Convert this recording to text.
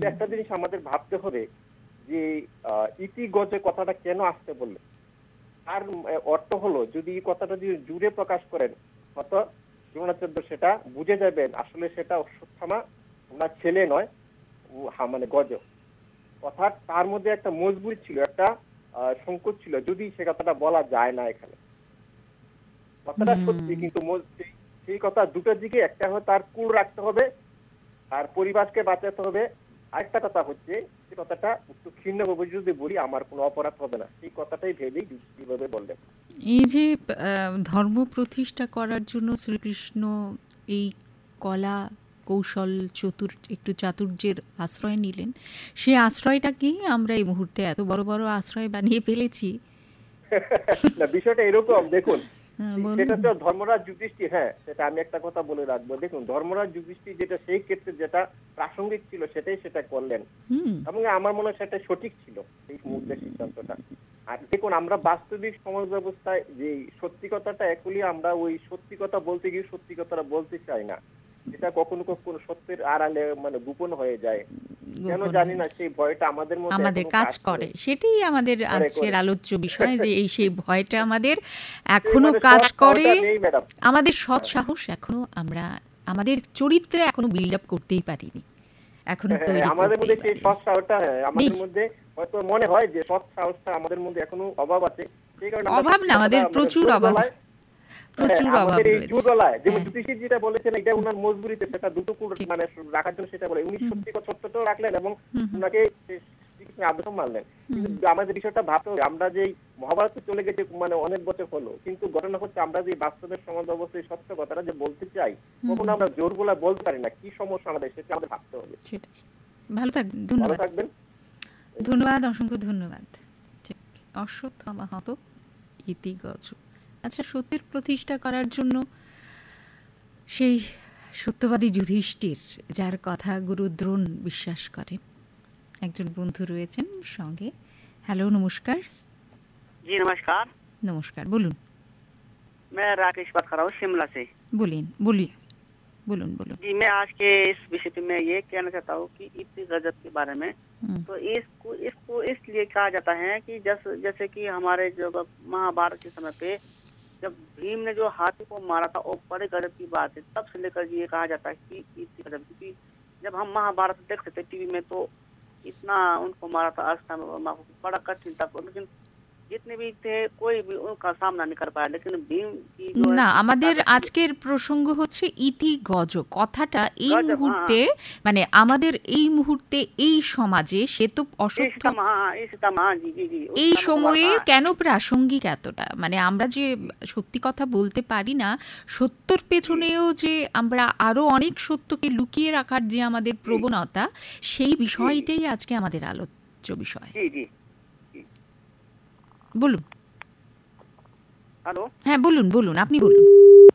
কিন্তু একটা জিনিস আমাদের ভাবতে হবে যে ইতি গজে কথাটা কেন আসতে বললে, তার অর্থ হলো যদি এই কথাটা যদি জুড়ে প্রকাশ করেন হয়তো দ্রোণাচার্য সেটা বুঝে যাবেন আসলে সেটা অশ্বত্থামা ওনার ছেলে নয়, মানে গজ। অর্থাৎ তার মধ্যে একটা মজবুরি ছিল, একটা সংকোচ ছিল, যদি সে কথাটা বলা যায় না এখানে। কথাটা সত্যি, কিন্তু সেই কথা দুটোর দিকে, একটা হয় তার কুল রাখতে হবে, তার পরিবারকে বাঁচাতে হবে, আরেকটা কথা হচ্ছে সেই কথাটা একটু ক্ষীণভাবে যদি বলি আমার কোনো অপরাধ হবে না, সেই কথাটাই ভেবেই যুধিষ্ঠির বললেন। এই যে ধর্ম প্রতিষ্ঠা করার জন্য শ্রীকৃষ্ণ এই কলা কৌশল একটু চাতুর্যের আশ্রয় নিলেন, সেই আশ্রয়টাকেই আমরা এই মুহূর্তে এত বড় বড় আশ্রয় বানিয়ে ফেলেছি। না, বিষয়টা এরকম, দেখুন সেটা তো ধর্মরাজ যুধিষ্ঠির, হ্যাঁ সেটা আমি একটা কথা বলে রাখবো, দেখুন ধর্মরাজ যুধিষ্ঠির যেটা সেই ক্ষেত্রে যেটা প্রাসঙ্গিক ছিল সেটা করলেন, এবং আমার মনে হয় সেটা সঠিক ছিল এই মুহূর্তের সিদ্ধান্তটা। আর দেখুন আমরা বাস্তবিক সমাজ ব্যবস্থায় যে সত্যি কথাটা একুলি আমরা ওই সত্যি কথা বলতে গিয়ে সত্যি কথাটা বলতে চাই না, এটা কখনো কখনো সত্যের আড়ালে মানে গোপন হয়ে যায়, কেন জানি না সেই ভয়টা আমাদের মধ্যে আমাদের কাজ করে। সেটাই আমাদের আজকের আলোচ্য বিষয়, যে এই সেই ভয়টা আমাদের এখনো কাজ করে, আমাদের সৎ সাহস এখনো আমরা আমাদের চরিত্রে এখনো বিল্ড আপ করতেই পারিনি, এখনো আমাদের মধ্যে সেই সৎ সাহসটা, আমাদের মধ্যে হয়তো মনে হয় যে সৎ সাহসটা আমাদের মধ্যে এখনো অভাব আছে, সেই কারণে অভাব না, আমাদের প্রচুর অভাব, প্রচুর অভাব রয়েছে। যেমন যুধিষ্ঠির যেটা বলেছেন এটা উনার মজবুরিতে, সেটা দুটো কুল মানে রাখার জন্য সেটা বলে উনি সত্যটাও রাখলেন এবং উনাকে আদর্শ মানলেন। কিন্তু আমাদের বিষয়টা ভাবতে হবে, আমরা যে মহাভারতে চলে গেছে মানে অনেক বছর হলো, কিন্তু ঘটনা হচ্ছে আমরা যে বাস্তবের সমাজ অবস্থায় সত্য কথাটা যে বলতে চাই কখনো আমরা জোর গলায় বলতে পারি না, কি সমস্যা আমাদের সেটা আমাদের ভাবতে হবে। ভালো থাকবেন, ধন্যবাদ, অসংখ্য ধন্যবাদ। অশ্বত্থামা হত ইতি গজ। আচ্ছা, সত্যের প্রতিষ্ঠা করার জন্য সেই সত্যবাদী যুধিষ্ঠির, যার কথা গুরু দ্রোণ বিশ্বাস করেন, একজন বন্ধু রয়েছেন সঙ্গে। হ্যালো, নমস্কার। जी नमस्कार। नमस्कार, बोलून। मैं राकेश बात कर रहा हूँ शिमला से। बोलिए बोलून। जी मैं आज के इस विषय पे मैं ये कहना चाहता हूँ कि इति गजब के बारे में, तो इसको इसलिए कहा जाता है कि जैसे कि हमारे जो महाभारत के समय पे जब भीम ने जो हाथी को मारा था वो बड़े गजब की बात है, तब से लेकर ये कहा जाता है कि इति गजब, क्योंकि जब हम महाभारत देखते थे टीवी में तो इतना उनको मारा था अष्टावक्र, बड़ा कठिन था, लेकिन जितने भी थे कोई भी उनका सामना नहीं कर पाया, लेकिन भीम की जो না, আমাদের আজকের প্রসঙ্গ হচ্ছে ইতি গজ কথাটা এই মুহূর্তে, মানে আমাদের এই মুহূর্তে এই সমাজে সে তো অশ্বত্থামা এই সময়ে কেন প্রাসঙ্গিক এতটা, মানে আমরা যে সত্যি কথা বলতে পারি না, সত্যর পেছনেও যে আমরা আরো অনেক সত্যকে লুকিয়ে রাখার যে আমাদের প্রবণতা, সেই বিষয়টাই আজকে আমাদের আলোচ্য বিষয়। বলুন। হ্যালো, হ্যাঁ বলুন, আপনি বলুন।